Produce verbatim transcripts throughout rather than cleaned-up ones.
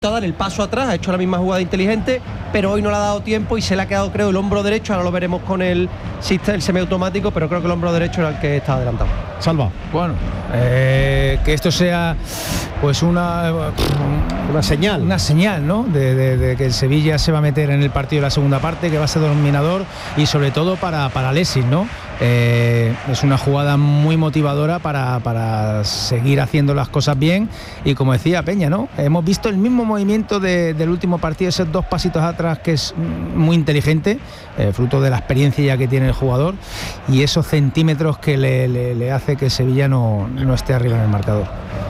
a dar el paso atrás, ha hecho la misma jugada inteligente, pero hoy no le ha dado tiempo y se le ha quedado, creo, el hombro derecho. Ahora lo veremos con el, el semiautomático, pero creo que el hombro derecho era el que está adelantado. Salva. Bueno, eh, que esto sea pues una una señal, una señal, ¿no? De, de, de que el Sevilla se va a meter en el partido de la segunda parte, que va a ser dominador, y sobre todo para, para Alexis, ¿no? Eh, es una jugada muy motivadora para, para seguir haciendo las cosas bien, y como decía Peña, ¿no? Hemos visto el mismo movimiento de, del último partido, esos dos pasitos atrás, que es muy inteligente, eh, fruto de la experiencia ya que tiene el jugador, y esos centímetros que le, le, le hace que Sevilla no, no esté arriba en el marcador.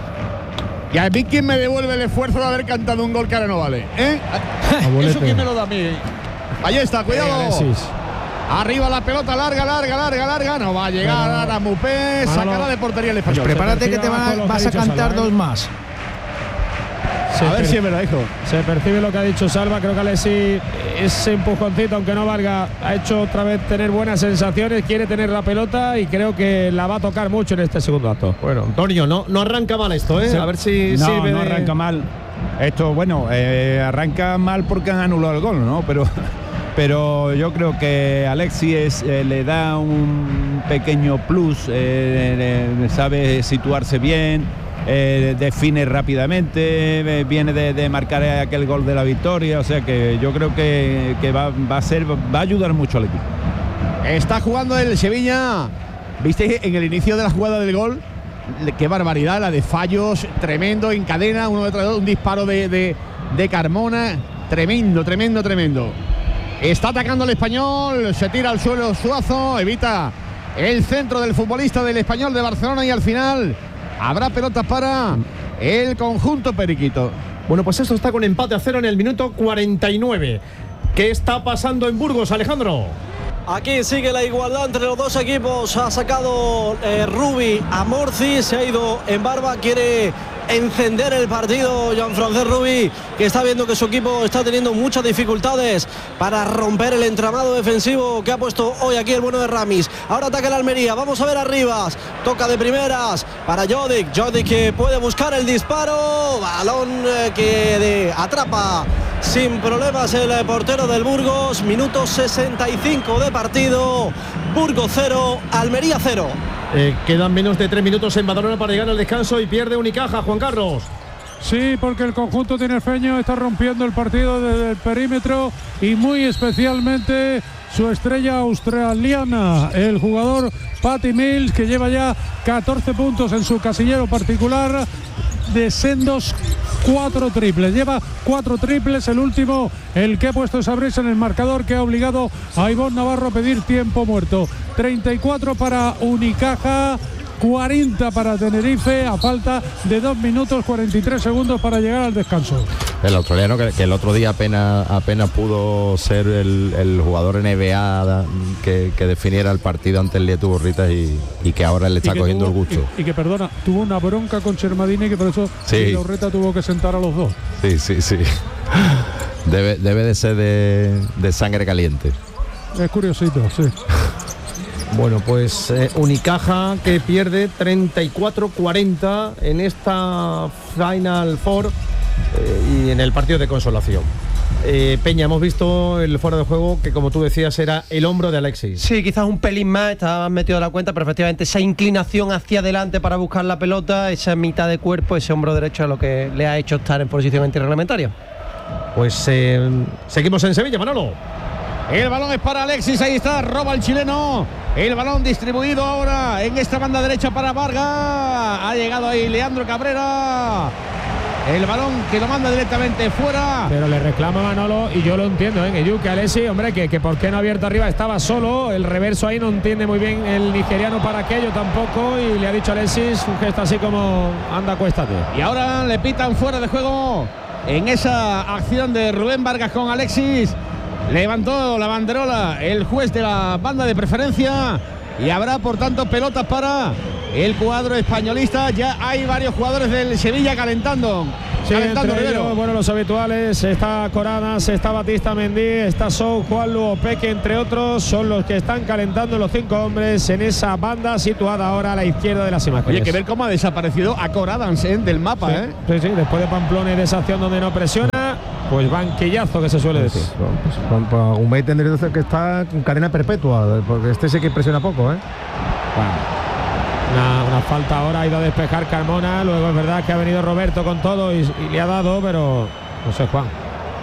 Y a mí, ¿quién me devuelve el esfuerzo de haber cantado un gol que ahora no vale? ¿Eh? ¿Eso quién me lo da a mí? Ahí está, cuidado. Eh, Arriba la pelota, larga, larga, larga, larga. No va a llegar a la Mupé. Sacará de portería el Español. Pues prepárate que te va, vas a cantar Salva, dos más. Se a ver si me lo dijo. Se percibe lo que ha dicho Salva. Creo que Alexis, ese empujoncito, aunque no valga, ha hecho otra vez tener buenas sensaciones. Quiere tener la pelota y creo que la va a tocar mucho en este segundo acto. Bueno, Antonio, no, no arranca mal esto, ¿eh? Sí. A ver si no, sirve. No de... arranca mal. Esto, bueno, eh, arranca mal porque han anulado el gol, ¿no? Pero. Pero yo creo que Alexis es, eh, le da un pequeño plus, eh, eh, sabe situarse bien, eh, define rápidamente, eh, viene de, de marcar aquel gol de la victoria, o sea que yo creo que, que va, va a ser, va a ayudar mucho al equipo. Está jugando el Sevilla. ¿Viste en el inicio de la jugada del gol? Qué barbaridad, la de Fallos, tremendo, en cadena, uno detrás de otro, un disparo de, de, de Carmona, tremendo, tremendo, tremendo. Está atacando el Español, se tira al suelo Suazo, evita el centro del futbolista del Español de Barcelona, y al final habrá pelotas para el conjunto periquito. Bueno, pues esto está con empate a cero en el minuto cuarenta y nueve. ¿Qué está pasando en Burgos, Alejandro? Aquí sigue la igualdad entre los dos equipos. Ha sacado eh, Rubi a Morci, se ha ido en barba, quiere encender el partido Jean-François Rubi, que está viendo que su equipo está teniendo muchas dificultades para romper el entramado defensivo que ha puesto hoy aquí el bueno de Ramis. Ahora ataca el Almería, vamos a ver a Rivas, toca de primeras para Jodic, Jodic que puede buscar el disparo, balón eh, que de, atrapa sin problemas el portero del Burgos. Minuto sesenta y cinco de partido, Burgos cero, Almería cero. Eh, quedan menos de tres minutos en Badalona para llegar al descanso y pierde Unicaja, Juan Carlos. Sí, porque el conjunto tinerfeño está rompiendo el partido desde el perímetro, y muy especialmente su estrella australiana, el jugador Patty Mills, que lleva ya catorce puntos en su casillero particular de sendos cuatro triples, lleva cuatro triples, el último el que ha puesto esa brisa en el marcador, que ha obligado a Ivonne Navarro a pedir tiempo muerto. Treinta y cuatro para Unicaja, cuarenta para Tenerife, a falta de dos minutos cuarenta y tres segundos para llegar al descanso. El australiano que, que el otro día apenas, apenas pudo ser el, el jugador N B A que, que definiera el partido ante el Lietu Burritas, y, y que ahora le está cogiendo tuvo, el gusto. Y, y que, perdona, tuvo una bronca con Chermadini, que por eso sí. Urreta tuvo que sentar a los dos. Sí, sí, sí. Debe, debe de ser de, de sangre caliente. Es curiosito, sí. Bueno, pues eh, Unicaja que pierde treinta y cuatro cuarenta en esta Final Four eh, y en el partido de consolación. Eh, Peña, hemos visto el fuera de juego que, como tú decías, era el hombro de Alexis. Sí, quizás un pelín más, estaba metido a la cuenta, pero efectivamente esa inclinación hacia adelante para buscar la pelota, esa mitad de cuerpo, ese hombro derecho es lo que le ha hecho estar en posición antirreglamentaria. Pues eh, seguimos en Sevilla, Manolo. El balón es para Alexis, ahí está, roba el chileno. El balón distribuido ahora en esta banda derecha para Vargas. Ha llegado ahí Leandro Cabrera. El balón que lo manda directamente fuera. Pero le reclama Manolo, y yo lo entiendo, ¿eh? Que Alexis, hombre, que, que por qué no ha abierto arriba, estaba solo. El reverso ahí no entiende muy bien el nigeriano para aquello tampoco, y le ha dicho a Alexis un gesto así como anda, acuéstate. Y ahora le pitan fuera de juego en esa acción de Rubén Vargas con Alexis. Levantó la banderola el juez de la banda de preferencia, y habrá por tanto pelotas para el cuadro españolista. Ya hay varios jugadores del Sevilla calentando. Sí, calentando entre Rivero. ellos, bueno, los habituales, está Coradas, está Batista Mendy, está Sou, Juanlu, Opeque, entre otros, son los que están calentando los cinco hombres en esa banda situada ahora a la izquierda de las imágenes. Oye, que ver cómo ha desaparecido a Coradans ¿eh? del mapa, sí, ¿eh? Sí, sí, después de Pamplona y de esa acción donde no presiona, pues banquillazo que se suele decir. Pues, pues, pues Agumé tendría que estar con cadena perpetua, porque este sí que presiona poco, ¿eh? Bueno. Una, una falta ahora, ha ido a despejar Carmona, luego es verdad que ha venido Roberto con todo y, y le ha dado, pero no sé, Juan.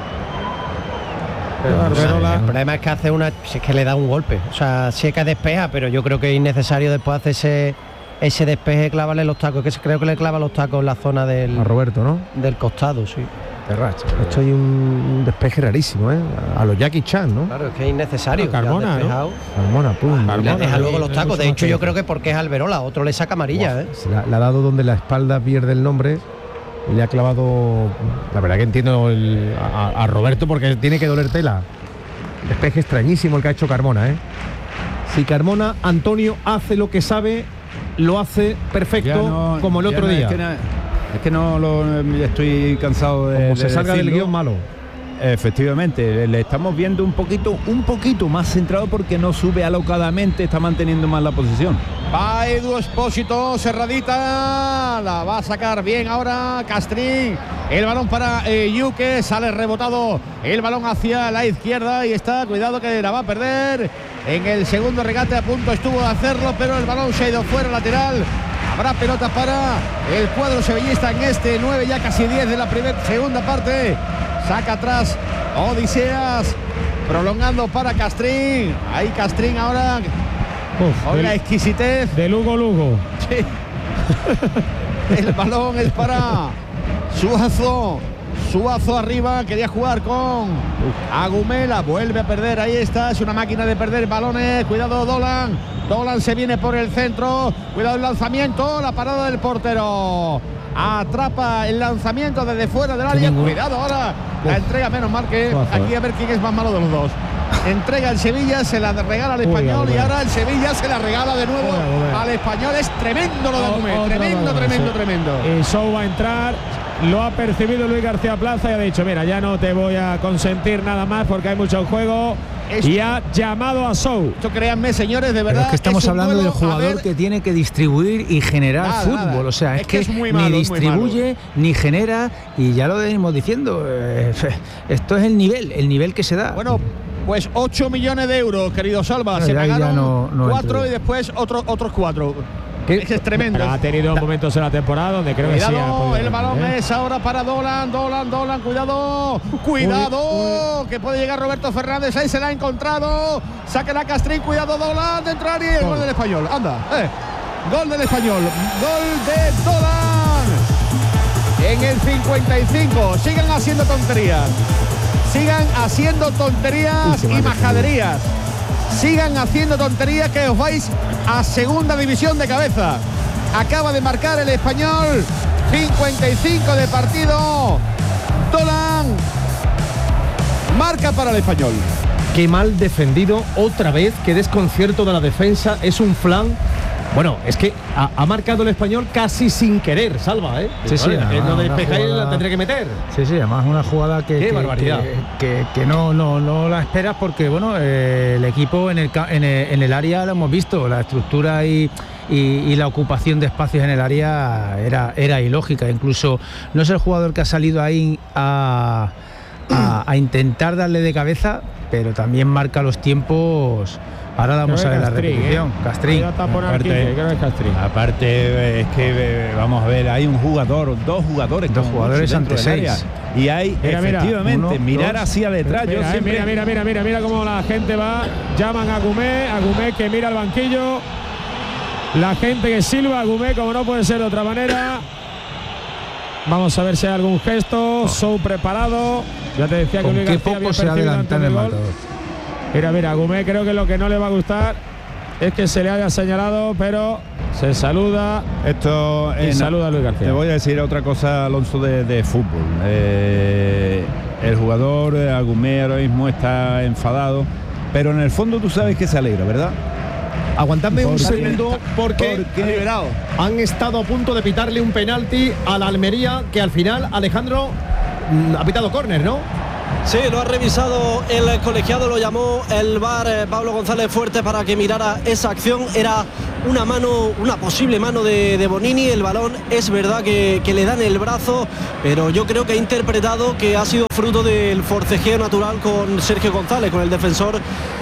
Pero, o sea, el problema es que hace una, si es que le da un golpe, o sea, sí que despeja, pero yo creo que es innecesario después hacer ese ese despeje, clavarle los tacos, que creo que le clava los tacos en la zona del a Roberto, ¿no? Del costado, sí. Terracha. Esto hay un despeje rarísimo, ¿eh? A los Jackie Chan, ¿no? Claro, es que es innecesario. No, Carmona, ¿no? Carmona, pum. Y le deja sí, luego los tacos. De hecho, yo sí. creo que porque es Alberola, otro le saca amarilla, Wow. ¿eh? Se la, le ha dado donde la espalda pierde el nombre. Y le ha clavado. La verdad que entiendo el, a, a Roberto porque tiene que doler tela. Despeje extrañísimo el que ha hecho Carmona, ¿eh? Si Carmona, Antonio, hace lo que sabe, lo hace perfecto, No, como el otro no, día. Es que, no, es que no lo, estoy cansado de. Como de se salga del decirlo. guión malo. Efectivamente, le, le estamos viendo un poquito, un poquito más centrado porque no sube alocadamente, está manteniendo más la posición. Va Edu Espósito, cerradita, la va a sacar bien ahora Castrín. El balón para eh, Yuque, sale rebotado el balón hacia la izquierda y está, cuidado que la va a perder. En el segundo regate a punto estuvo de hacerlo, pero el balón se ha ido fuera lateral. Habrá pelota para el cuadro sevillista en este nueve, ya casi diez de la primera, segunda parte. Saca atrás Odiseas, prolongando para Castrín. Ahí Castrín ahora. Uf, Con la del- exquisitez. De Lugo Lugo. Sí. El balón es para Suazo. Suazo arriba, quería jugar con Agumela, vuelve a perder, ahí está, es una máquina de perder balones, cuidado Dolan, Dolan se viene por el centro, cuidado el lanzamiento, la parada del portero, atrapa el lanzamiento desde fuera del área, cuidado ahora, la entrega, menos mal que aquí a ver quién es más malo de los dos. Entrega el Sevilla, se la regala al Español y ahora el Sevilla se la regala de nuevo al Español. Es tremendo lo de Agumé, tremendo, tremendo, tremendo. Y Sou va a entrar, lo ha percibido Luis García Plaza y ha dicho, mira, ya no te voy a consentir nada más porque hay mucho juego. Y ha llamado a Sou. Esto, créanme, señores, de verdad. Pero es que estamos es un hablando duelo, del jugador a ver, que tiene que distribuir y generar Nada, fútbol. nada. O sea, es, Es que que, es muy ni malo, muy distribuye ni genera, y ya lo venimos diciendo. eh, esto es el nivel, el nivel que se da. Bueno, pues ocho millones de euros, querido Salva. Bueno, se ya ahí ya pagaron no- no cuatro entro. y después otro, otros cuatro. ¿Qué? Es, es tremendo. Pero ha tenido momentos en la temporada donde creo que sí ha Cuidado, podido el balón ganar, ¿eh? es ahora para Dolan, Dolan, Dolan, cuidado, cuidado, que puede llegar Roberto Fernández, ahí se la ha encontrado, saque la Castrín, cuidado Dolan, de entrar y el gol del Español, anda, eh. Gol del Español, gol de Dolan, en el cincuenta y cinco, sigan haciendo tonterías, sigan haciendo tonterías y majaderías. Sigan haciendo tonterías que os vais a segunda división de cabeza. Acaba de marcar el Español, cincuenta y cinco de partido. Dolan marca para el Español. Qué mal defendido otra vez, qué desconcierto de la defensa, es un flan. Bueno, es que ha, ha marcado el Español casi sin querer, Salva, ¿eh? Sí, sí, Vale, además, no una despejáis, jugada- la tendré que meter. Sí, sí, además una jugada que, Qué que, barbaridad. que, que- que no, no, no la esperas porque bueno, eh, el equipo en el, ca- en, el, en el área lo hemos visto, la estructura y, y, y la ocupación de espacios en el área era, era ilógica. Incluso no es el jugador que ha salido ahí a, a, a intentar darle de cabeza, pero también marca los tiempos. Ahora vamos a ver la repetición. Castrín. Aparte, aparte, eh, es que eh, vamos a ver, hay un jugador, dos jugadores, Dos como jugadores mucho dentro ante del área. seis. Y hay Mira, mira, efectivamente uno, mirar dos. hacia detrás. Mira, yo eh, siempre, mira, mira, mira, mira, mira cómo la gente va. Llaman a Agumé, Agumé que mira al banquillo. La gente que silba, Agumé como no puede ser de otra manera. Vamos a ver si hay algún gesto. Sou preparado. Ya te decía que Con Luis qué García poco había se percibido adelanta antes en el del gol. marcador. Mira, mira, Agumé creo que lo que no le va a gustar es que se le haya señalado, pero se saluda. Esto Y eh, saluda a Luis García. Te voy a decir otra cosa, Alonso, de, de fútbol. Eh, el jugador eh, Agumé ahora mismo está enfadado, pero en el fondo tú sabes que se alegra, ¿verdad? Aguantadme un Porque- segundo porque, porque- liberado. han estado a punto de pitarle un penalti a la Almería que al final Alejandro mm, ha pitado córner, ¿no? Sí, lo ha revisado el colegiado, lo llamó el V A R eh, Pablo González Fuerte para que mirara esa acción. Era una mano, una posible mano de, de Bonini. El balón es verdad que, que le dan el brazo, pero yo creo que ha interpretado que ha sido fruto del forcejeo natural con Sergio González, con el defensor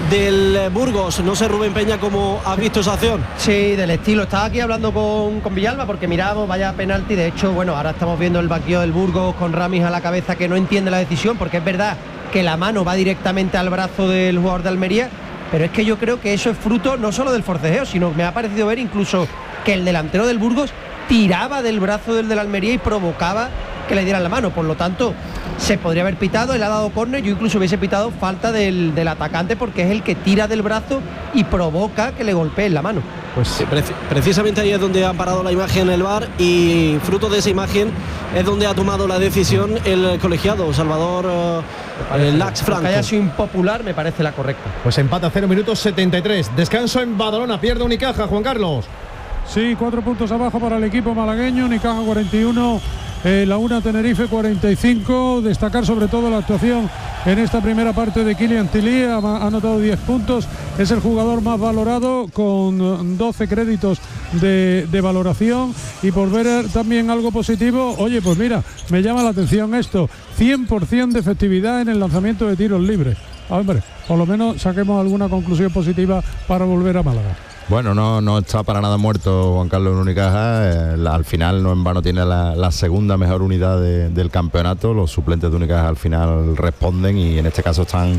del Burgos. No sé, Rubén Peña, cómo has visto esa acción. Sí, del estilo. Estaba aquí hablando con, con Villalba porque mirábamos, vaya penalti. De hecho, bueno, ahora estamos viendo el banquillo del Burgos con Ramis a la cabeza, que no entiende la decisión, porque es verdad que la mano va directamente al brazo del jugador de Almería, pero es que yo creo que eso es fruto no solo del forcejeo, sino me ha parecido ver incluso que el delantero del Burgos tiraba del brazo del de la Almería y provocaba que le dieran la mano. Por lo tanto, se podría haber pitado, él ha dado córner, yo incluso hubiese pitado falta del, del atacante, porque es el que tira del brazo y provoca que le golpeen la mano. Pues sí, preci- precisamente ahí es donde han parado la imagen el V A R, y fruto de esa imagen es donde ha tomado la decisión el colegiado Salvador eh, Lax Franco. Que haya sido impopular me parece la correcta. Pues empata cero, minutos setenta y tres. Descanso en Badalona, pierde Unicaja, Juan Carlos. Sí, cuatro puntos abajo para el equipo malagueño. Unicaja cuarenta y uno, eh, la una Tenerife cuarenta y cinco. Destacar sobre todo la actuación en esta primera parte de Kylian Tilly. Ha, ha anotado diez puntos. Es el jugador más valorado con doce créditos de, de valoración. Y por ver también algo positivo, oye, pues mira, me llama la atención esto. cien por ciento de efectividad en el lanzamiento de tiros libres. Hombre, por lo menos saquemos alguna conclusión positiva para volver a Málaga. Bueno, no, no está para nada muerto Juan Carlos en Unicaja. Eh, la- al final no en vano tiene la, la segunda mejor unidad de- del campeonato. Los suplentes de Unicaja al final responden y en este caso están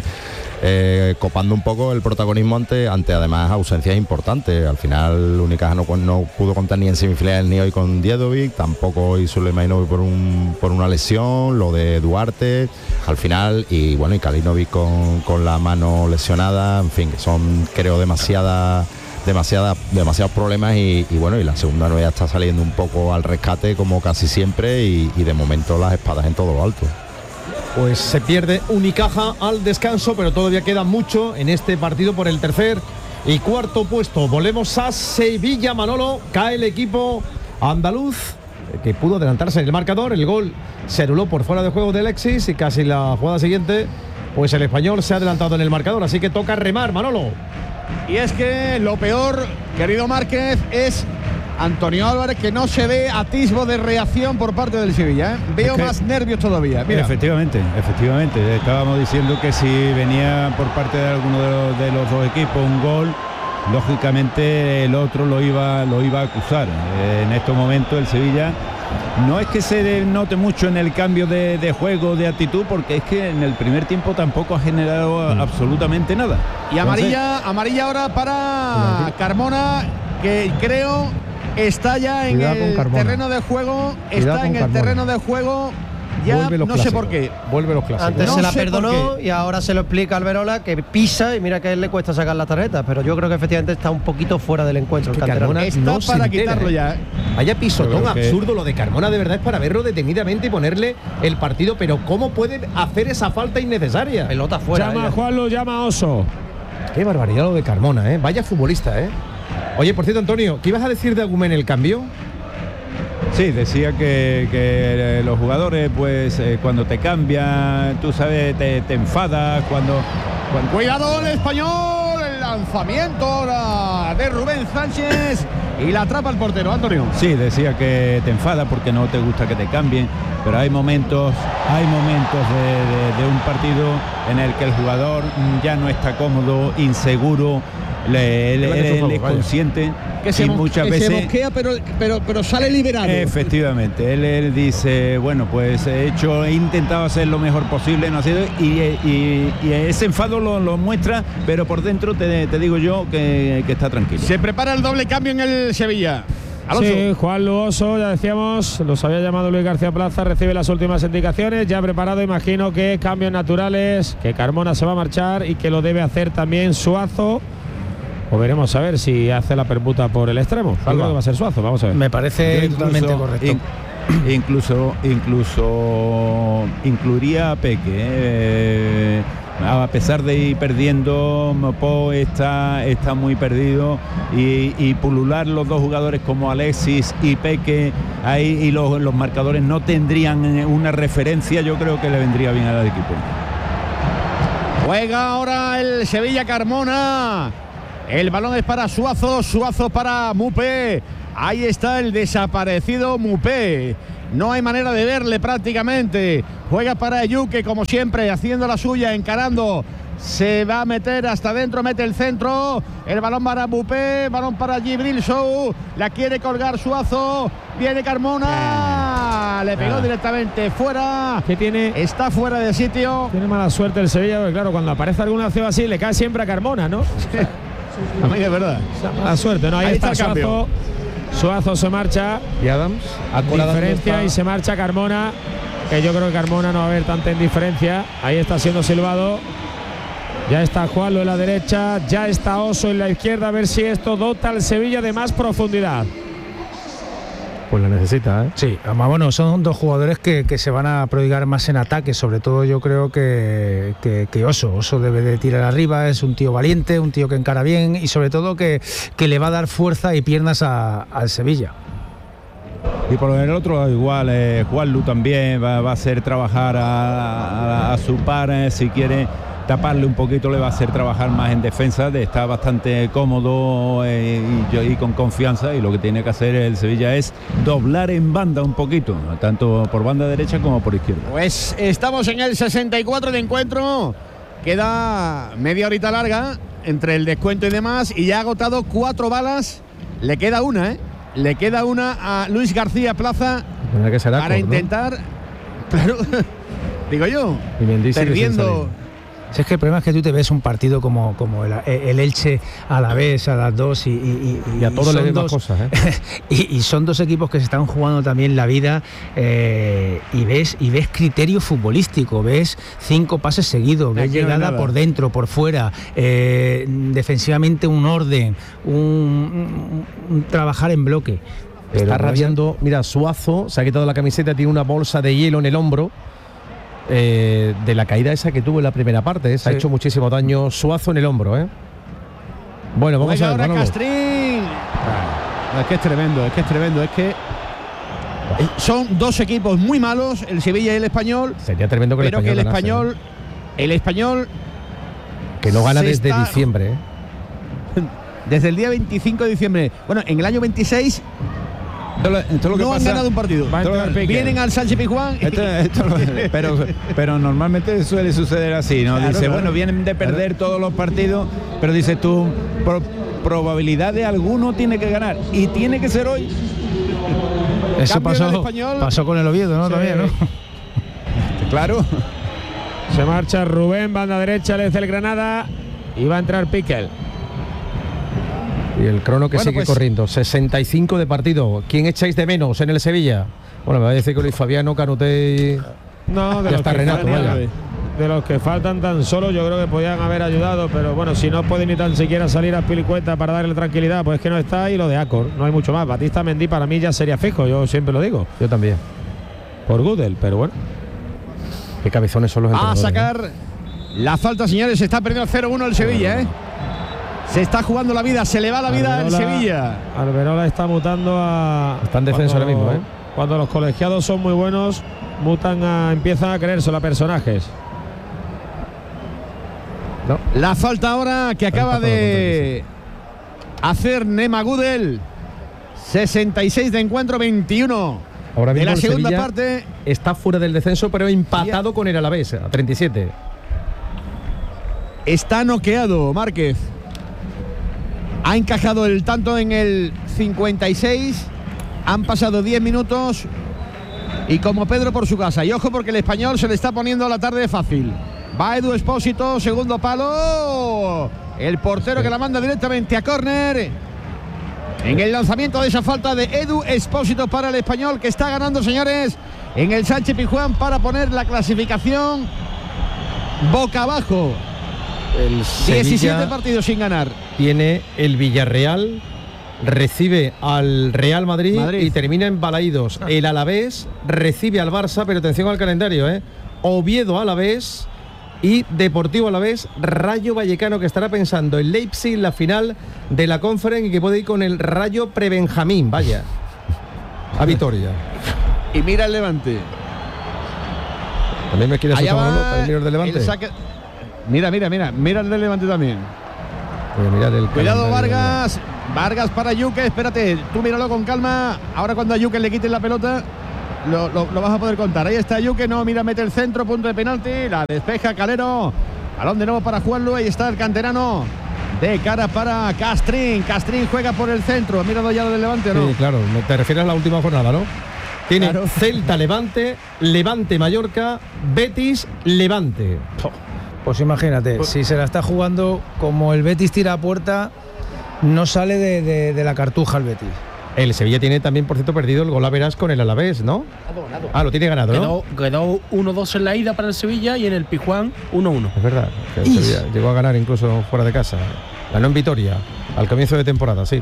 eh, copando un poco el protagonismo ante, ante además ausencias importantes. Al final Unicaja no, no pudo contar ni en semifinales ni hoy con Diedovic, tampoco hoy Sulejmanovic por, un, por una lesión, lo de Duarte al final, y bueno, y Kalinovic con, con la mano lesionada. En fin, que son creo demasiadas Demasiada, demasiados problemas y, y bueno, y la segunda no ya está saliendo un poco al rescate como casi siempre y, y de momento las espadas en todo lo alto. Pues se pierde Unicaja al descanso, pero todavía queda mucho en este partido por el tercer y cuarto puesto. Volvemos a Sevilla, Manolo. Cae el equipo andaluz, que pudo adelantarse en el marcador. El gol se anuló por fuera de juego de Alexis y casi la jugada siguiente, pues el español se ha adelantado en el marcador. Así que toca remar, Manolo. Y es que lo peor, querido Márquez, es Antonio Álvarez, que no se ve atisbo de reacción por parte del Sevilla, ¿eh? Veo Es que- más nervios todavía. Mira. Efectivamente, efectivamente. Estábamos diciendo que si venía por parte de alguno de los, de los dos equipos un gol, lógicamente el otro lo iba, lo iba a acusar. Eh, en estos momentos el Sevilla no es que se note mucho en el cambio de, de juego, de actitud, porque es que en el primer tiempo tampoco ha generado Mm. absolutamente nada. Y amarilla, amarilla ahora para Carmona, que creo está ya en Cuidado con el Carmona. terreno de juego. Cuidado Está con en el Carmona. terreno de juego. Ya Vuelve los no sé clásicos. por qué. Vuelve los clásicos. Antes No se la sé por perdonó qué. y ahora se lo explica a Alberola, que pisa y mira que a él le cuesta sacar las tarjetas, pero yo creo que efectivamente está un poquito fuera del encuentro. Es el que canterano. Carmona Está no se para entera, quitarlo ¿eh? ya, ¿eh? Vaya pisotón Yo creo que- absurdo lo de Carmona, de verdad es para verlo detenidamente y ponerle el partido, pero ¿cómo puede hacer esa falta innecesaria? Pelota fuera. Llama a ella. Juanlu, llama a Oso. Qué barbaridad lo de Carmona, ¿eh? Vaya futbolista, ¿eh? Oye, por cierto, Antonio, ¿qué ibas a decir de Agumén el cambio? Sí, decía que, que los jugadores, pues eh, cuando te cambian, tú sabes, te, te enfadas, cuando, cuando Cuidado el español, el lanzamiento ahora de Rubén Sánchez y la atrapa el portero, Antonio. Sí, decía que te enfada porque no te gusta que te cambien, pero hay momentos, hay momentos de, de- de un partido en el que el jugador mm, ya no está cómodo, inseguro, le, le- Le mete le- su favor, le es vaya. consciente Que se, y mo- muchas que se veces mosquea, pero, pero, pero sale liberado. efectivamente, él, él dice, bueno, pues he hecho, he intentado hacer lo mejor posible, no ha sido, y, y- y ese enfado lo, lo muestra, pero por dentro te, te digo yo que, que está tranquilo. Se prepara el doble cambio en el Sevilla. Alonso. Sí, Juan Oso, ya decíamos, los había llamado Luis García Plaza, recibe las últimas indicaciones, ya preparado, imagino que cambios naturales, que Carmona se va a marchar y que lo debe hacer también Suazo. O veremos a ver si hace la permuta por el extremo. Yo creo que va a ser Suazo, vamos a ver. Me parece Yo incluso- totalmente correcto. in- incluso incluso incluiría a Peque, eh, A pesar de ir perdiendo, Mopó está, está muy perdido y, y pulular los dos jugadores como Alexis y Peque ahí, y los, los marcadores no tendrían una referencia, yo creo que le vendría bien al equipo. Juega ahora el Sevilla Carmona. El balón es para Suazo, Suazo para Mupé. Ahí está el desaparecido Mupé. No hay manera de verle prácticamente. Juega para Yuque, como siempre, haciendo la suya, encarando. Se va a meter hasta adentro, mete el centro. El balón para Mupé, balón para Gibril Sou. La quiere colgar Suazo. Viene Carmona. Le pegó ah. directamente fuera. ¿Qué tiene? Está fuera de sitio. Tiene mala suerte el Sevilla, porque claro, cuando aparece alguna acción así, le cae siempre a Carmona, ¿no? A mí es verdad. Mala suerte, ¿no? Ahí, Ahí está, está el Suazo. Suazo se marcha. Y Adams. Diferencia y se marcha Carmona. Que yo creo que Carmona no va a haber tanta indiferencia. Ahí está siendo silbado. Ya está Juanlo en la derecha. Ya está Oso en la izquierda. A ver si esto dota al Sevilla de más profundidad. Pues la necesita, ¿eh? Sí, además, bueno, son dos jugadores que, que se van a prodigar más en ataque. Sobre todo yo creo que, que, que Oso. Oso debe de tirar arriba, es un tío valiente, un tío que encara bien y sobre todo que, que le va a dar fuerza y piernas a, al Sevilla. Y por el otro igual, eh, Juanlu también va, va a hacer trabajar a, a, a su par, eh, si quiere taparle un poquito, le va a hacer trabajar más en defensa, de, está bastante cómodo eh, y, y con confianza, y lo que tiene que hacer el Sevilla es doblar en banda un poquito, tanto por banda derecha como por izquierda. Pues estamos en el sesenta y cuatro de encuentro, queda media horita larga entre el descuento y demás, y ya ha agotado cuatro balas, le queda una, ¿eh? Le queda una a Luis García Plaza que será para Acor, intentar, ¿no? Claro, digo yo, perdiendo. Si es que el problema es que tú te ves un partido como, como el, el Elche a la vez, a las dos y, y, y, y a todos les ven dos cosas, ¿eh? y, y son dos equipos que se están jugando también la vida, eh, y ves y ves criterio futbolístico, ves cinco pases seguidos, ves Aquí llegada no por dentro, por fuera, eh, defensivamente un orden, un, un, un trabajar en bloque. Pero está rabiando, mira, Suazo se ha quitado la camiseta, tiene una bolsa de hielo en el hombro. Eh, de la caída esa que tuvo en la primera parte, ¿eh? Se sí. ha hecho muchísimo daño Suazo en el hombro, ¿eh? Bueno, vamos Oiga, a ver. Ahora Castrín. Es que es tremendo, es que es tremendo, es que son dos equipos muy malos, el Sevilla y el Español. Sería tremendo que el pero Español que el ganase, Español, ¿eh? el Español que no gana desde está, diciembre, ¿eh? Desde el día veinticinco de diciembre. Bueno, en el año veintiséis. Esto lo, esto lo que no pasa, han ganado un partido. Vienen al Sánchez Pizjuán. Esto, esto lo, pero, pero normalmente suele suceder así, ¿no? Claro, dice, claro. bueno, vienen de perder claro. todos los partidos, pero dices tú, pro, probabilidad de alguno tiene que ganar. Y tiene que ser hoy. Eso pasó, pasó con el Oviedo, ¿no? Sí. También, ¿no? Claro. Se marcha Rubén, banda derecha, le hace el Granada y va a entrar Piquel. Y el crono que bueno, sigue pues, corriendo, sesenta y cinco de partido. ¿Quién echáis de menos en el Sevilla? Bueno, me va a decir que Luis Fabiano, Canute. No, de ya los está que Renato, faltan, vaya. De los que faltan tan solo, yo creo que podían haber ayudado, pero bueno, si no puede ni tan siquiera salir a Pilicueta para darle tranquilidad, pues es que no está, y lo de Acor, no hay mucho más. Batista Mendy para mí ya sería fijo, yo siempre lo digo. Yo también. Por Gudel, pero bueno. Qué cabezones son los entrenadores. A sacar, ¿no? La falta, señores, se está perdiendo cero uno el Sevilla, ¿eh? Se está jugando la vida, se le va la vida al Sevilla. Alberola está mutando a... Está en descenso ahora mismo, ¿eh? Cuando los colegiados son muy buenos, mutan a, empiezan a creérselo a personajes. No. La falta ahora que acaba de hacer Nema Gudel. sesenta y seis de encuentro, veintiuno ahora mismo de la segunda Sevilla parte. Está fuera del descenso, pero empatado con el Alavés a treinta y siete. Está noqueado Márquez. Ha encajado el tanto en el cincuenta y seis. Han pasado diez minutos. Y como Pedro por su casa. Y ojo porque el Español se le está poniendo la tarde fácil. Va Edu Expósito, segundo palo. El portero que la manda directamente a córner. En el lanzamiento de esa falta de Edu Expósito para el Español, que está ganando, señores, en el Sánchez Pizjuán para poner la clasificación boca abajo. El diecisiete partidos sin ganar. Tiene el Villarreal, recibe al Real Madrid, Madrid. y termina en Balaídos. El Alavés recibe al Barça, pero atención al calendario, ¿eh? Oviedo Alavés, y Deportivo Alavés, Rayo Vallecano, que estará pensando en Leipzig, la final de la Conference, y que puede ir con el Rayo Prebenjamín, vaya, a Vitoria. Y mira el Levante. También me quiere asustar Manolo, también mira el de Levante. El saque... Mira, mira, mira, mira el de Levante también. Voy a mirar el Cuidado Vargas, Vargas para Yuque, espérate, tú míralo con calma. Ahora cuando a Yuque le quiten la pelota, lo, lo, lo vas a poder contar. Ahí está Yuque, no, mira, mete el centro, punto de penalti, la despeja Calero. Balón de nuevo para jugarlo, ahí está el canterano. De cara para Castrín, Castrín juega por el centro. ¿Ha mirado ya lo del Levante o no? Sí, claro, te refieres a la última jornada, ¿no? Tiene Claro. Celta Levante, Levante Mallorca, Betis Levante. Pues imagínate, si se la está jugando como el Betis tira a puerta, no sale de, de, de la cartuja el Betis. El Sevilla tiene también, por cierto, perdido el gol a verás con el Alavés, ¿no? Ah, lo tiene ganado, ¿no? Quedó, quedó uno dos en la ida para el Sevilla y en el Pizjuán uno uno. Es verdad, que el Sevilla llegó a ganar incluso fuera de casa. Ganó en Vitoria al comienzo de temporada, sí.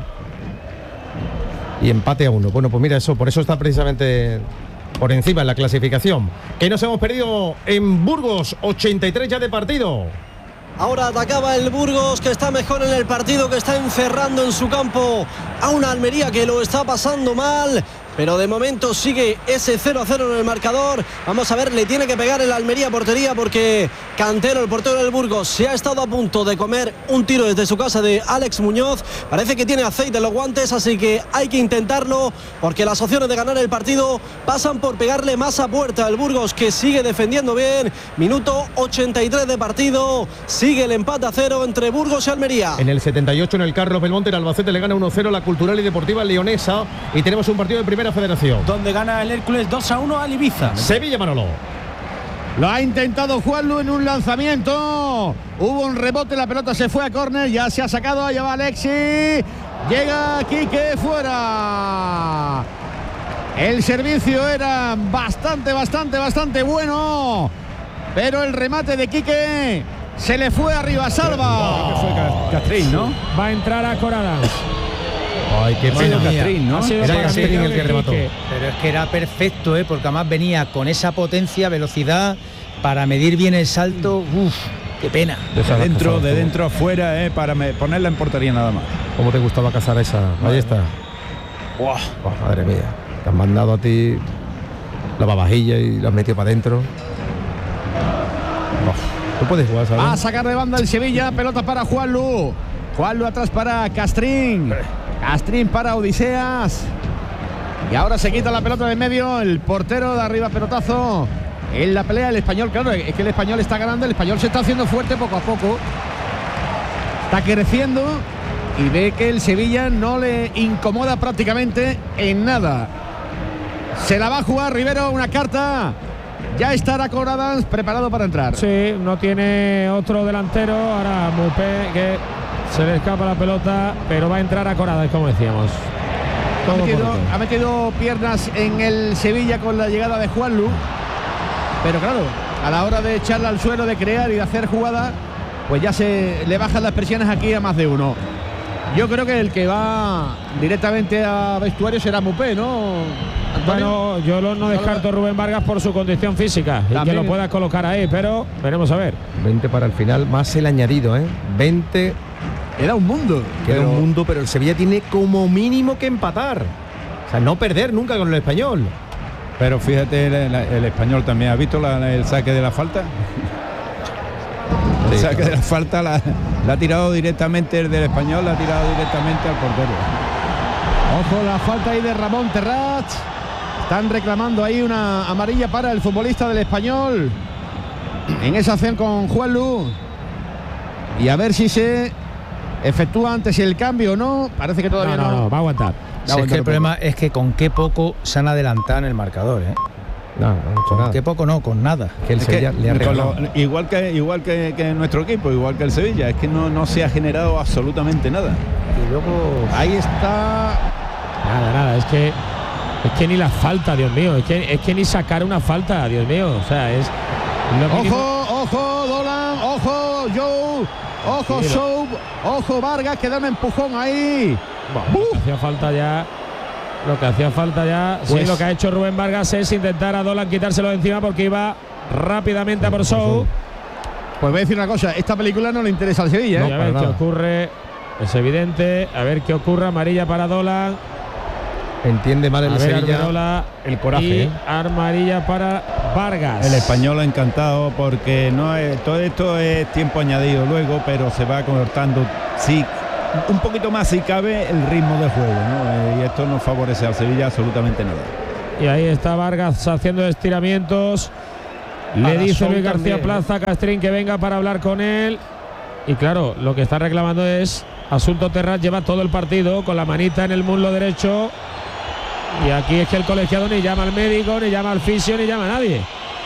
Y empate a uno. Bueno, pues mira, eso, por eso está precisamente por encima en la clasificación. Que nos hemos perdido en Burgos, ochenta y tres ya de partido. Ahora atacaba el Burgos, que está mejor en el partido, que está encerrando en su campo a una Almería que lo está pasando mal. Pero de momento sigue ese cero a cero en el marcador. Vamos a ver, le tiene que pegar el Almería portería, porque Cantero, el portero del Burgos, se ha estado a punto de comer un tiro desde su casa de Alex Muñoz. Parece que tiene aceite en los guantes, así que hay que intentarlo, porque las opciones de ganar el partido pasan por pegarle más a puerta. El Burgos, que sigue defendiendo bien. Minuto ochenta y tres de partido. Sigue el empate a cero entre Burgos y Almería. En el setenta y ocho, en el Carlos Belmonte, el Albacete le gana uno cero a la Cultural y Deportiva Leonesa. Y tenemos un partido de primera federación, donde gana el Hércules dos a uno al Ibiza. Sevilla, Manolo. Lo ha intentado Juanlu en un lanzamiento. Hubo un rebote, la pelota se fue a córner, ya se ha sacado, allá va Alexi. Llega Quique fuera. El servicio era bastante, bastante, bastante bueno, pero el remate de Quique se le fue arriba, Salva. Que fue Castrín, ¿no? Va a entrar a Coradans. Ay, qué pena. Castrín, ¿no? Ha sido Era para Castrín mí el que remató. Quique. Pero es que era perfecto, ¿eh? Porque además venía con esa potencia, velocidad, para medir bien el salto. Uf, qué pena. De dentro, de dentro a fuera, eh, para me- ponerla en portería nada más. ¿Cómo te gustaba cazar esa? Ahí está. Buah. Oh, madre mía. Te han mandado a ti la babajilla y la has metido para adentro. Oh, tú puedes jugar, ¿sabes? Va a sacar de banda el Sevilla, pelota para Juanlu. Juanlu atrás para Castrín. Castrín para Odiseas. Y ahora se quita la pelota de medio. El portero de arriba, pelotazo. En la pelea el Español, claro, es que el Español está ganando. El Español se está haciendo fuerte poco a poco. Está creciendo. Y ve que el Sevilla no le incomoda prácticamente en nada. Se la va a jugar Rivero, una carta. Ya estará Coradans preparado para entrar. Sí, no tiene otro delantero. Ahora Mupé, que se le escapa la pelota, pero va a entrar a Coradans, como decíamos. Ha Todo metido, correcto. ha metido piernas en el Sevilla con la llegada de Juanlu. Pero claro, a la hora de echarla al suelo, de crear y de hacer jugada, pues ya se le bajan las presiones aquí a más de uno. Yo creo que el que va directamente a vestuario será Mupé, ¿no, Antonio? Bueno, yo lo- no descarto a Rubén Vargas por su condición física y que También. lo pueda colocar ahí, pero veremos a ver. veinte para el final, más el añadido, ¿eh? veinte. Era un mundo. Queda pero- un mundo, pero el Sevilla tiene como mínimo que empatar. O sea, no perder nunca con el Español. Pero fíjate, el, el Español también. ¿Has visto la- el saque de la falta? El Sí, saque claro. de la falta la, la ha tirado directamente el del Español, la ha tirado directamente al portero. Ojo la falta ahí de Ramón Terrat. Están reclamando ahí una amarilla para el futbolista del Español. En esa acción con Juanlu. Y a ver si se efectúa antes el cambio o no. Parece que todavía No, no, no. no, va a aguantar. Si es que el problema es que con qué poco se han adelantado en el marcador, ¿eh? No, no ha hecho Con nada. qué poco no, con nada. Que el Es que Sevilla le ha con regalado. lo- igual que igual que, que nuestro equipo, igual que el Sevilla, es que no, no se ha generado absolutamente nada. Y luego Ahí está. Nada, nada, es que es que ni la falta, Dios mío, es que es que ni sacar una falta, Dios mío, o sea, es lo mínimo. Ojo, ojo, Dolan, ojo, Joe, ojo, Sí, lo- Soub, ojo, Vargas, que da un empujón ahí. Bueno, lo que hacía falta ya, lo que hacía falta ya, sí, Pues- lo que ha hecho Rubén Vargas es intentar a Dolan quitárselo de encima porque iba rápidamente a por Sou. Pues voy a decir una cosa, esta película no le interesa al Sevilla, ¿eh? No, a ver qué ocurre, es evidente, a ver qué ocurre, amarilla para Dolan. Entiende mal el a ver, Sevilla Arbelola, el coraje. Y ¿eh? amarilla para Vargas. El español encantado porque no es, todo esto es tiempo añadido luego, pero se va cortando, sí, un poquito más si cabe el ritmo del juego, ¿no? Y esto no favorece al Sevilla absolutamente nada. Y ahí está Vargas haciendo estiramientos. Le Para dice Sol Luis García también, Plaza a Castrín que venga para hablar con él. Y claro, lo que está reclamando es Asunto Terrat, lleva todo el partido con la manita en el muslo derecho. Y aquí es que el colegiado ni llama al médico, ni llama al fisio, ni llama a nadie.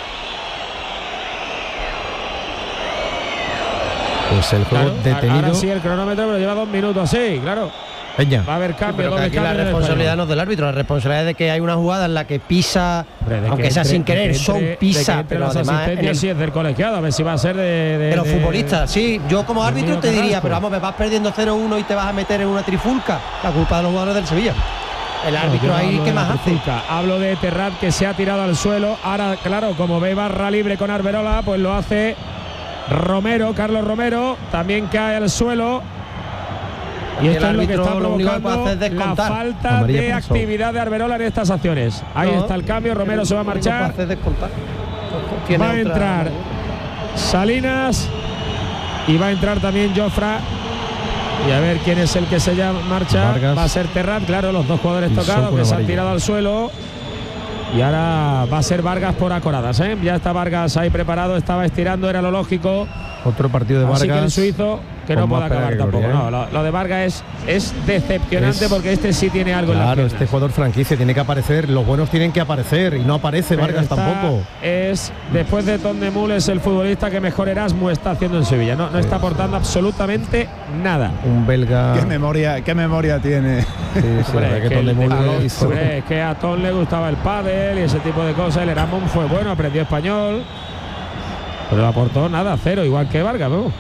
Pues el juego Claro, detenido. ahora sí el cronómetro, pero lleva dos minutos así, claro. Peña. Va a haber cambio, Pero que doble aquí la cambio en el responsabilidad español. no es del árbitro, la responsabilidad es de que hay una jugada en la que pisa, Hombre, de aunque que sea entre- sin querer, de que son entre- pisa, de que entre pero las además en asistencias el- sí es del colegiado, a ver si va a ser de, de, de los de- futbolistas, sí, yo como de árbitro Mino te diría, Carrasco. pero vamos, me vas perdiendo cero uno y te vas a meter en una trifulca, la culpa de los jugadores del Sevilla. El No, árbitro yo no ahí, hablo ¿qué de la más hace? trifulca, hablo de Terrat que se ha tirado al suelo. Ahora, claro, como ve barra libre con Arbelola, pues lo hace Romero, Carlos Romero, también cae al suelo. Y El esto es lo que árbitro está lo único que puede provocando hacer es la descontar. falta Amarilla de por Sou. actividad de Arbelola en estas acciones. Ahí No, está el cambio, Romero se va a Lo único que puede marchar. hacer es descontar. Tiene Va a otra- entrar Salinas y va a entrar también Jofra. Y a ver quién es el que se llama, marcha. Vargas. Va a ser Terrat, claro, los dos jugadores Y tocados Sou con que se han amarilla. tirado al suelo. Y ahora va a ser Vargas por Acoradas, ¿eh? Ya está Vargas ahí preparado, estaba estirando, era lo lógico. Otro partido de Vargas. Así que el suizo que no con puede más pena acabar que tampoco. gloria, ¿eh? No, lo, lo de Vargas es, es decepcionante Es- porque este sí tiene algo en la Claro, este jugador franquicia tiene que aparecer, los buenos tienen que aparecer y no aparece Vargas tampoco. Es, después de Tondemul, es el futbolista que mejor Erasmus está haciendo en Sevilla. No, no está aportando absolutamente nada. Un belga. ¿Qué memoria, qué memoria tiene? Sí, sí, la Hombre, verdad es que que el- Tondemul el- hizo- hombre, es que a Ton le gustaba el pádel y ese tipo de cosas. El Erasmus fue bueno, aprendió español, pero no aportó nada, cero, igual que Vargas, ¿no?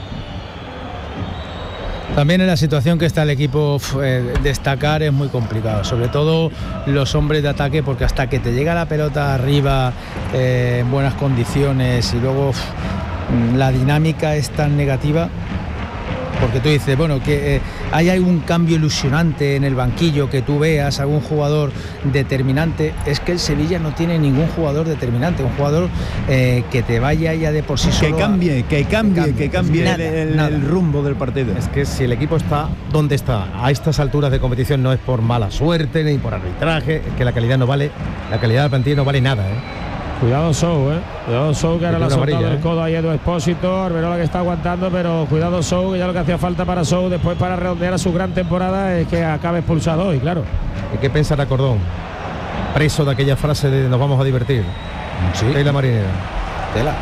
También en la situación que está el equipo, uf, eh, destacar es muy complicado, sobre todo los hombres de ataque, porque hasta que te llega la pelota arriba eh, en buenas condiciones y luego uf, la dinámica es tan negativa, porque tú dices, bueno, que eh, hay algún cambio ilusionante en el banquillo, que tú veas algún jugador determinante. Es que el Sevilla no tiene ningún jugador determinante, un jugador eh, que te vaya ya de por sí Que solo. a- cambie, que cambie, que cambie Nada, el, el- nada. el rumbo del partido. Es que si el equipo está donde está a estas alturas de competición no es por mala suerte ni por arbitraje, es que la calidad no vale, la calidad del plantilla no vale nada, ¿eh? Cuidado Sou, ¿eh? Cuidado Sou, que ahora le ha Una soltado amarilla, el ¿eh? codo ahí a Edu Expósito. Arbelola que está aguantando, pero cuidado Sou, que ya lo que hacía falta para Sou después para redondear a su gran temporada es que acabe expulsado hoy, claro. ¿Y qué pensará Cordón? Preso de aquella frase de nos vamos a divertir. Sí. Y la marinera. Tela.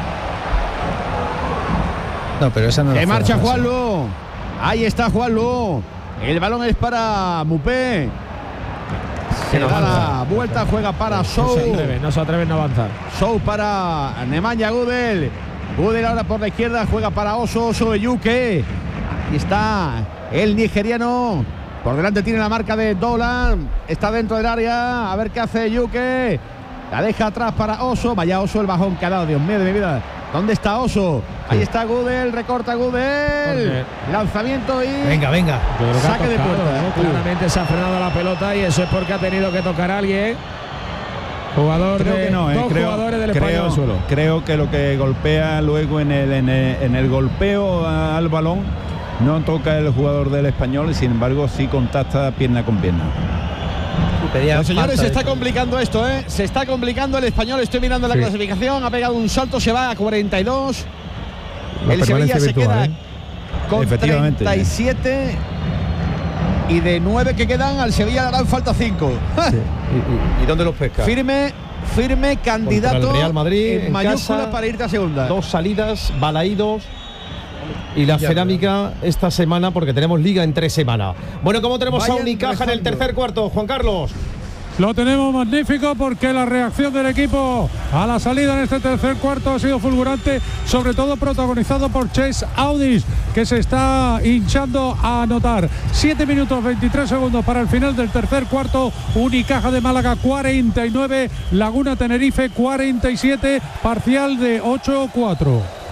No, pero esa no Que fue marcha la frase. Juanlu. Ahí está Juanlu. El balón es para Mupé. Se no da la avanza. vuelta, juega para No Sou. se atreve, no se atreve a avanzar. Sou para Nemanja Gudel. Gudel ahora por la izquierda, juega para Oso, Oso Eyuke. Ahí está el nigeriano. Por delante tiene la marca de Dolan. Está dentro del área. A ver qué hace Eyuke. La deja atrás para Oso. Vaya Oso el bajón que ha dado, Dios mío de mi vida. ¿Dónde está Oso? Ahí está Gudel, recorta Gudel. Corner. Lanzamiento y Venga, venga. Yo creo que ha saque de tocado, puerta. ¿no? Claramente se ha frenado la pelota y eso es porque ha tenido que tocar a alguien. Jugador Creo de que no, eh, dos creo, jugadores del español creo, al suelo. creo que lo que golpea luego en el, en el, en el golpeo al balón no toca el jugador del español y sin embargo sí contacta pierna con pierna. Pedía Pues, señores, falta se está de- complicando esto, ¿eh? Se está complicando el español. Estoy mirando la Sí. clasificación. Ha pegado un salto, se va a cuarenta y dos. La El Sevilla permanencia se virtual, queda ¿eh? con Efectivamente. treinta y siete. Y de nueve que quedan, al Sevilla le harán falta cinco. Sí. ¿Y, y, y dónde los pesca? Firme, firme candidato Contra el Real Madrid, en en mayúsculas casa. para irte a segunda. Dos salidas, balaídos. Y la cerámica esta semana, porque tenemos liga en tres semanas. Bueno, ¿cómo tenemos a Vayan Unicaja en el rezando. tercer cuarto, Juan Carlos? Lo tenemos magnífico porque la reacción del equipo a la salida en este tercer cuarto ha sido fulgurante, sobre todo protagonizado por Chase Audis, que se está hinchando a anotar. siete minutos veintitrés segundos para el final del tercer cuarto. Unicaja de Málaga cuarenta y nueve, Laguna Tenerife cuarenta y siete, parcial de ocho cuatro.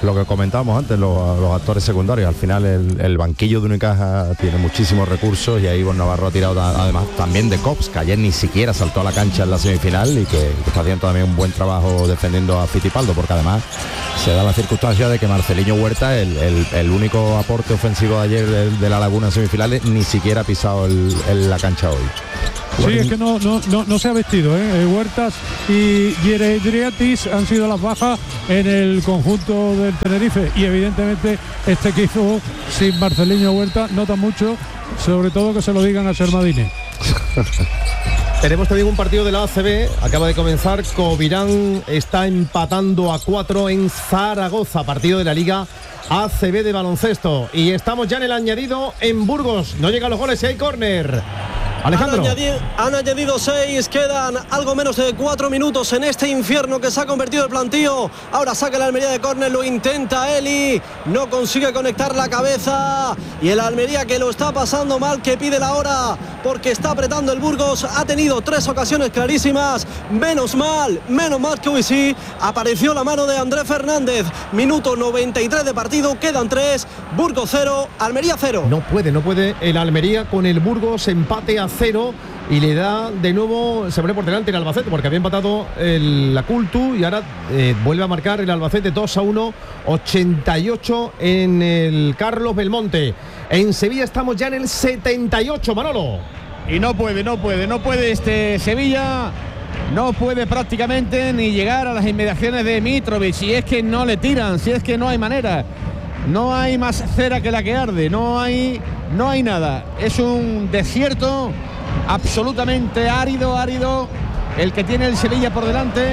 lo que comentábamos antes, los, los actores secundarios. Al final el, el banquillo de Unicaja tiene muchísimos recursos y ahí Ivonne Navarro ha tirado además también de Cops, que ayer ni siquiera saltó a la cancha en la semifinal y que, que está haciendo también un buen trabajo defendiendo a Fittipaldo, porque además se da la circunstancia de que Marceliño Huerta, el, el, el único aporte ofensivo de ayer de, de la Laguna en semifinales, ni siquiera ha pisado el, el, la cancha hoy. Sí, es que no, no, no, no se ha vestido, ¿eh? Huertas y Yeredriatis han sido las bajas en el conjunto del Tenerife y evidentemente este equipo sin Marceliño Huerta nota mucho, sobre todo que se lo digan a Sermadini. Tenemos también un partido de la A C B, acaba de comenzar, Covirán está empatando a cuatro en Zaragoza, partido de la Liga A C B de baloncesto, y estamos ya en el añadido en Burgos, no llegan los goles y hay córner. Alejandro. Han añadido, han añadido seis, quedan algo menos de cuatro minutos en este infierno que se ha convertido el plantío. Ahora saca la Almería de córner, lo intenta Eli, no consigue conectar la cabeza. Y el Almería, que lo está pasando mal, que pide la hora porque está apretando el Burgos. Ha tenido tres ocasiones clarísimas. Menos mal, menos mal que hoy sí apareció la mano de Andrés Fernández. Minuto noventa y tres de partido, quedan tres. Burgos cero, Almería cero. No puede, no puede el Almería con el Burgos, empate a cero y le da de nuevo, se pone por delante el Albacete porque había empatado el, la Cultu y ahora eh, vuelve a marcar el Albacete dos a uno, ochenta y ocho en el Carlos Belmonte. En Sevilla estamos ya en el setenta y ocho, Manolo. Y no puede, no puede, no puede este Sevilla, no puede prácticamente ni llegar a las inmediaciones de Mitrovic, si es que no le tiran, si es que no hay manera. No hay más cera que la que arde, no hay, no hay nada. Es un desierto absolutamente árido, árido, el que tiene el Sevilla por delante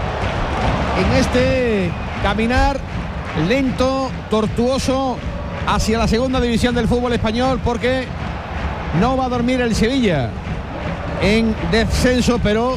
en este caminar lento, tortuoso hacia la segunda división del fútbol español, porque no va a dormir el Sevilla en descenso, pero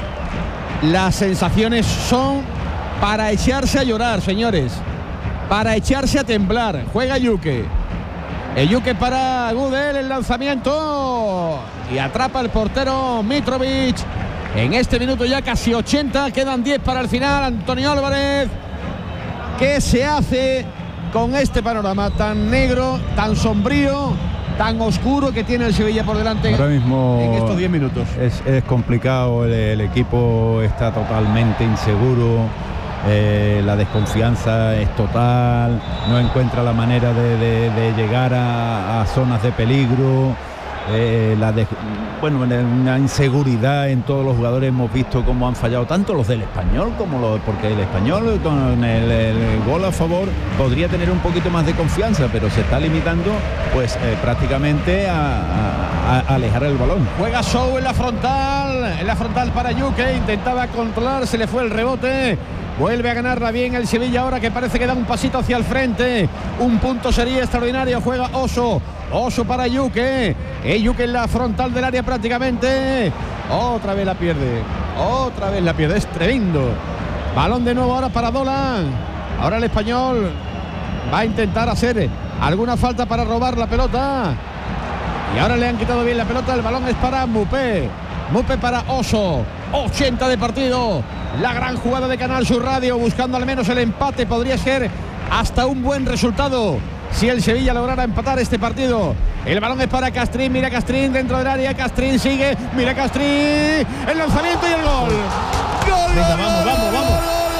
las sensaciones son para echarse a llorar, señores. Para echarse a temblar. Juega Yuke. El Yuke para Gudel, el lanzamiento. Y atrapa el portero Mitrovic. En este minuto ya casi ochenta. Quedan diez para el final. Antonio Álvarez. ¿Qué se hace con este panorama tan negro, tan sombrío, tan oscuro que tiene el Sevilla por delante? Ahora mismo en estos diez minutos. Es, es complicado. El, el equipo está totalmente inseguro. Eh, la desconfianza es total, no encuentra la manera de, de, de llegar a, a zonas de peligro, eh, la de, bueno, una inseguridad en todos los jugadores. Hemos visto cómo han fallado tanto los del Español como los, porque el Español con el, el gol a favor podría tener un poquito más de confianza, pero se está limitando pues eh, prácticamente a, a, a alejar el balón. Juega Show en la frontal, en la frontal para Yuke, intentaba controlar, se le fue el rebote. Vuelve a ganarla bien el Sevilla ahora, que parece que da un pasito hacia el frente. Un punto sería extraordinario. Juega Oso. Oso para Yuke. Eh, Yuke en la frontal del área prácticamente. Otra vez la pierde. Otra vez la pierde. Es tremendo. Balón de nuevo ahora para Dolan. Ahora el Español va a intentar hacer alguna falta para robar la pelota. Y ahora le han quitado bien la pelota. El balón es para Mupé. Mupé para Oso. ochenta de partido. La gran jugada de Canal Sur Radio, buscando al menos el empate. Podría ser hasta un buen resultado si el Sevilla lograra empatar este partido. El balón es para Castrín. Mira Castrín dentro del área. Castrín sigue. Mira Castrín. El lanzamiento y el gol. ¡Gol! Venga, vamos, vamos, vamos.